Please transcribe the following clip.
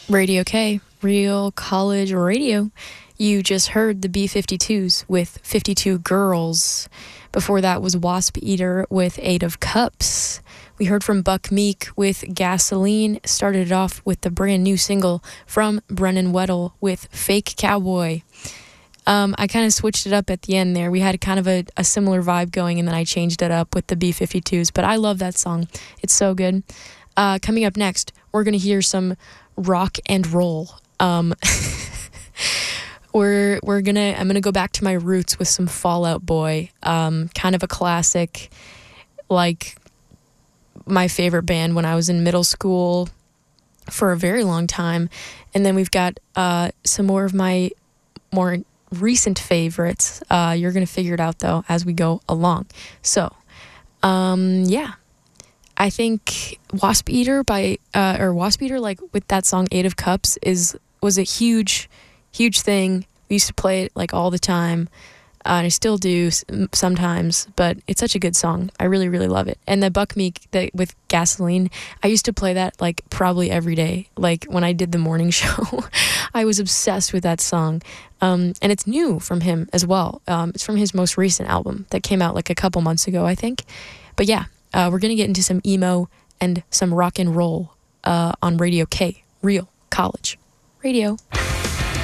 Radio K, Real College Radio. You just heard the B-52s with 52 Girls. Before that was Wasp Eater with 8 of Cups. We heard from Buck Meek with Gasoline. Started it off with the brand new single from Brennan Weddle with Fake Cowboy. I kind of switched it up at the end there. We had kind of a similar vibe going, and then I changed it up with the B-52s. But I love that song. It's so good. Coming up next, we're going to hear some rock and roll. I'm gonna go back to my roots with some Fall Out Boy. Kind of a classic, like my favorite band when I was in middle school for a very long time. And then we've got some more of my more recent favorites. You're gonna figure it out though as we go along. So yeah, I think Wasp Eater like with that song 8 of Cups was a huge thing. We used to play it like all the time, and I still do sometimes, but it's such a good song. I really, really love it. And the Buck Meek with Gasoline, I used to play that like probably every day. Like when I did the morning show, I was obsessed with that song. And it's new from him as well. It's from his most recent album that came out like a couple months ago, I think. But yeah, we're going to get into some emo and some rock and roll on Radio K, Real College Radio.